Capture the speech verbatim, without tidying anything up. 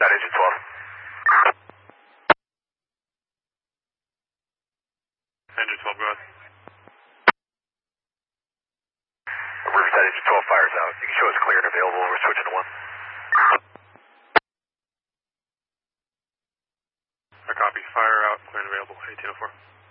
That engine twelve. Engine twelve, go ahead. Riverside engine twelve fires out. You can show us clear and available. We're switching to one. I copy. Fire out, clear and available, eighteen oh four.